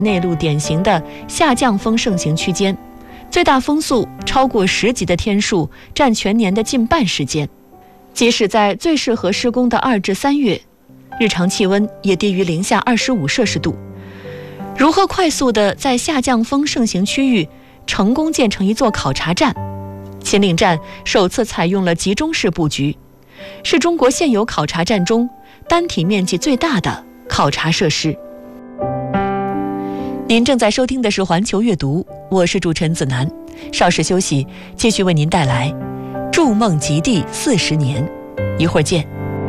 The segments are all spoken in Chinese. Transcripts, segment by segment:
内陆典型的下降风盛行区间，最大风速超过10级的天数占全年的近半时间。即使在最适合施工的2至3月，日常气温也低于零下25摄氏度。如何快速地在下降风盛行区域成功建成一座考察站？秦岭站首次采用了集中式布局，是中国现有考察站中单体面积最大的考察设施。您正在收听的是环球阅读，我是主持人子楠。稍事休息，继续为您带来筑梦极地40年，一会儿见。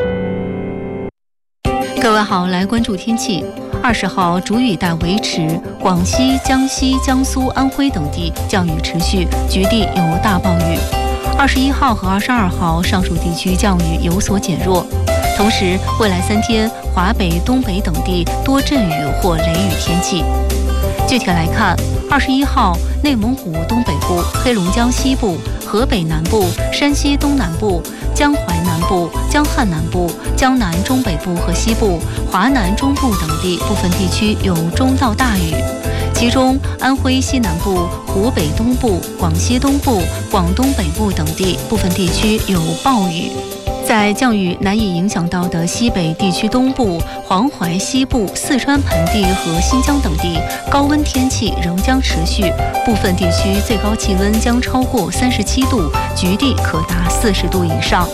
各位好，来关注天气。20号主雨带维持，广西、江西、江苏、安徽等地降雨持续，局地有大暴雨。21号和22号上述地区降雨有所减弱。同时，未来3天，华北、东北等地多阵雨或雷雨天气。具体来看，21号内蒙古东北部、黑龙江西部、河北南部、山西东南部、江淮南部、江汉南部、江南中北部和西部、华南中部等地部分地区有中到大雨，其中安徽西南部、湖北东部、广西东部、广东北部等地部分地区有暴雨。在降雨难以影响到的西北地区东部、黄淮西部、四川盆地和新疆等地，高温天气仍将持续，部分地区最高气温将超过37度，局地可达40度以上。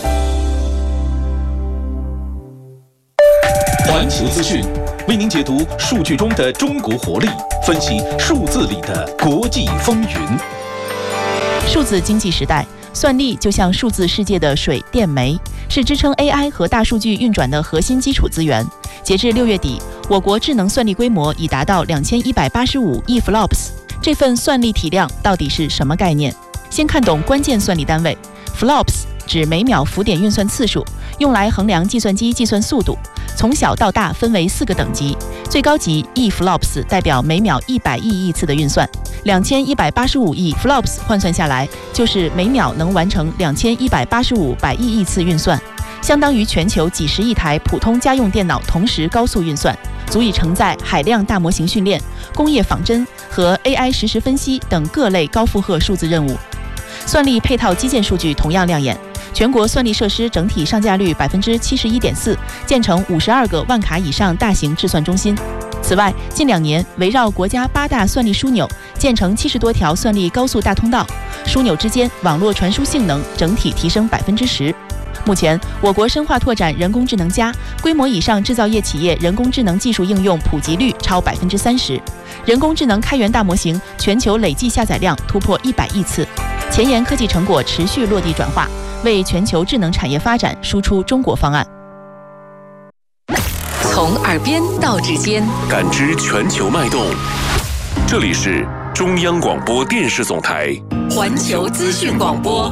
环球资讯为您解读数据中的中国活力，分析数字里的国际风云。 数字经济时代，算力就像数字世界的水电煤，是支撑 AI 和大数据运转的核心基础资源。截至6月底，我国智能算力规模已达到2185亿 flops。这份算力体量到底是什么概念？先看懂关键算力单位。flops 指每秒浮点运算次数，用来衡量计算机计算速度。从小到大分为4个等级，最高级亿 flops 代表每秒100亿亿次的运算，2185亿 flops 换算下来就是每秒能完成2185百亿亿次运算，相当于全球几十亿台普通家用电脑同时高速运算，足以承载海量大模型训练、工业仿真和 AI 实时分析等各类高负荷数字任务。算力配套基建数据同样亮眼，全国算力设施整体上架率71.4%，建成52个万卡以上大型制算中心。此外，近2年围绕国家8大算力枢纽，建成70多条算力高速大通道，枢纽之间网络传输性能整体提升10%。目前，我国深化拓展人工智能+，规模以上制造业企业人工智能技术应用普及率超30%，人工智能开源大模型全球累计下载量突破100亿次，前沿科技成果持续落地转化，为全球智能产业发展输出中国方案。 从耳边到指尖， 感知全球脉动。这里是中央广播电视总台环球资讯广播。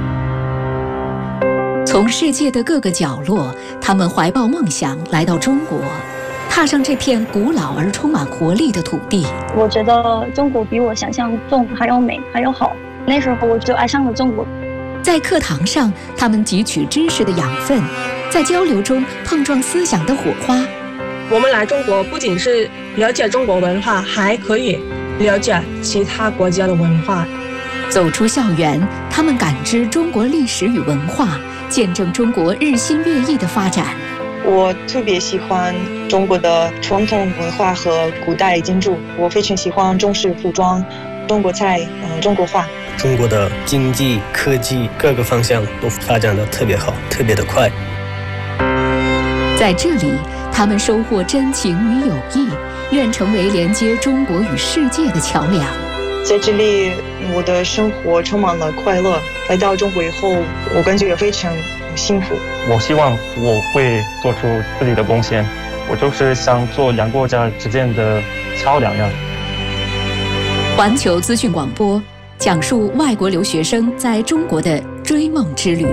从世界的各个角落，他们怀抱梦想来到中国，踏上这片古老而充满活力的土地。 我觉得中国比我想象中还要美，还要好。那时候我就爱上了中国。 在课堂上，他们汲取知识的养分，在交流中碰撞思想的火花。 我们来中国不仅是了解中国文化，还可以了解其他国家的文化。 走出校园，他们感知中国历史与文化，见证中国日新月异的发展。 我特别喜欢中国的传统文化和古代建筑，我非常喜欢中式服装、中国菜、中国画。 中国的经济、科技各个方向都发展得特别好，特别的快。 在这里，他们收获真情与友谊，愿成为连接中国与世界的桥梁。 在这里，我的生活充满了快乐。来到中国以后，我感觉非常幸福。 我希望我会做出自己的贡献，我就是想做两国家之间的桥梁呀。 环球资讯广播讲述外国留学生在中国的追梦之旅。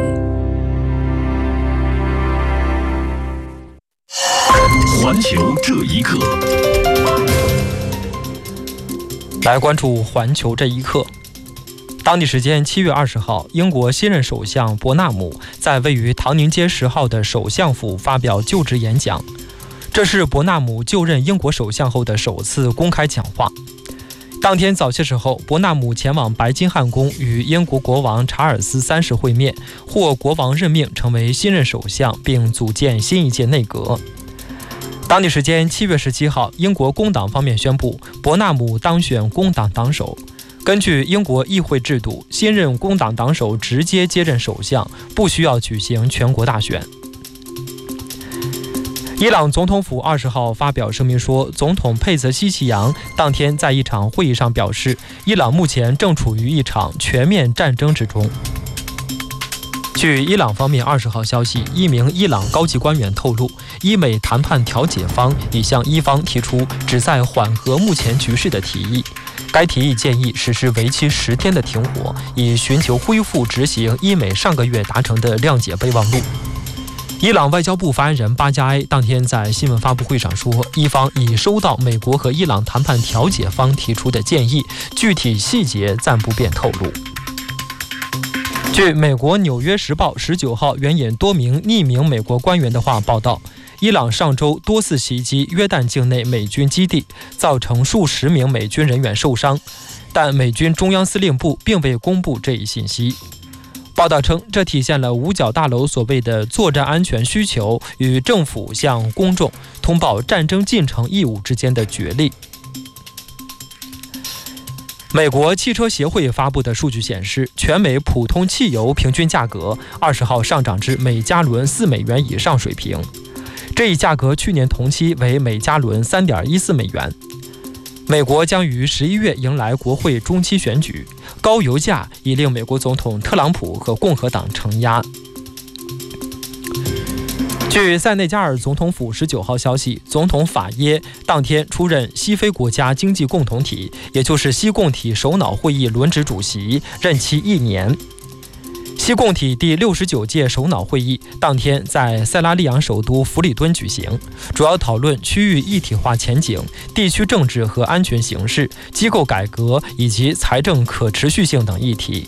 环球这一刻， 来关注环球这一刻。当地时间7月20号，英国新任首相伯纳姆在位于唐宁街10号的首相府发表就职演讲。 这是伯纳姆就任英国首相后的首次公开讲话。当天早些时候，伯纳姆前往白金汉宫与英国国王查尔斯3世会面，获国王任命成为新任首相，并组建新一届内阁。当地时间7月17号，英国工党方面宣布伯纳姆当选工党党首。根据英国议会制度，新任工党党首直接接任首相，不需要举行全国大选。伊朗总统府20号发表声明说，总统佩泽西奇扬当天在一场会议上表示，伊朗目前正处于一场全面战争之中。据伊朗方面20号消息，一名伊朗高级官员透露，伊美谈判调解方已向伊方提出旨在缓和目前局势的提议。该提议建议实施为期10天的停火，以寻求恢复执行伊美上个月达成的谅解备忘录。伊朗外交部发言人巴加埃当天在新闻发布会上说，伊方已收到美国和伊朗谈判调解方提出的建议，具体细节暂不便透露。据美国《纽约时报》19号援引多名匿名美国官员的话报道，伊朗上周多次袭击约旦境内美军基地，造成数十名美军人员受伤，但美军中央司令部并未公布这一信息。报道称，这体现了五角大楼所谓的作战安全需求与政府向公众通报战争进程义务之间的角力。美国汽车协会发布的数据显示，全美普通汽油平均价格20号上涨至每加仑4美元以上水平，这一价格去年同期为每加仑3.14美元。美国将于11月迎来国会中期选举，高油价已令美国总统特朗普和共和党承压。据塞内加尔总统府19号消息，总统法耶当天出任西非国家经济共同体，也就是西共体首脑会议轮值主席，任期1年。西共体第69届首脑会议当天在塞拉利昂首都弗里敦举行，主要讨论区域一体化前景、地区政治和安全形势、机构改革以及财政可持续性等议题。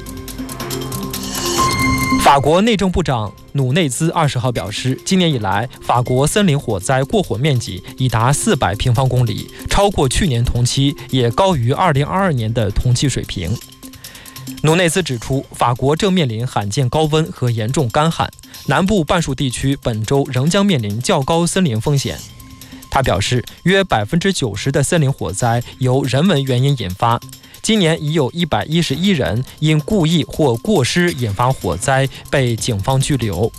法国内政部长努内兹20号表示，今年以来，法国森林火灾过火面积已达400平方公里，超过去年同期，也高于2022年的同期水平。努内兹指出，法国正面临罕见高温和严重干旱，南部半数地区本周仍将面临较高森林风险。他表示，约90%的森林火灾由人为原因引发，今年已有111人因故意或过失引发火灾被警方拘留。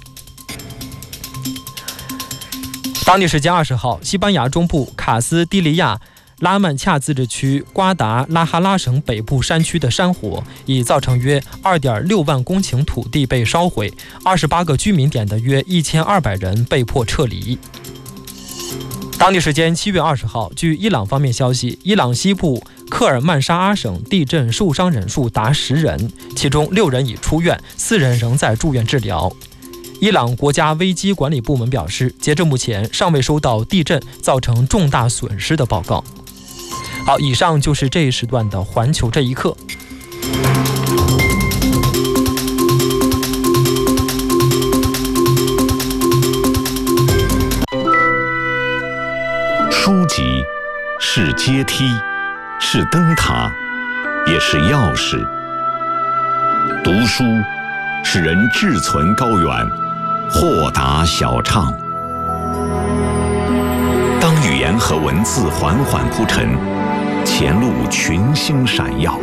当地时间20号，西班牙中部卡斯蒂利亚拉曼恰自治区瓜达拉哈拉省北部山区的山火已造成约 2.6 万公顷土地被烧毁，28个居民点的约1200人被迫撤离。当地时间7月20号，据伊朗方面消息，伊朗西部克尔曼沙阿省地震受伤人数达10人，其中6人已出院，4人仍在住院治疗。伊朗国家危机管理部门表示，截至目前尚未收到地震造成重大损失的报告。好，以上就是这一时段的环球这一刻。 书籍是阶梯，是灯塔，也是钥匙。读书使人志存高远，豁达小畅。当语言和文字缓缓铺陈，前路群星闪耀。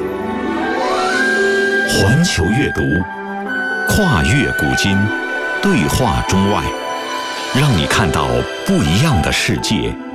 环球阅读，跨越古今，对话中外，让你看到不一样的世界。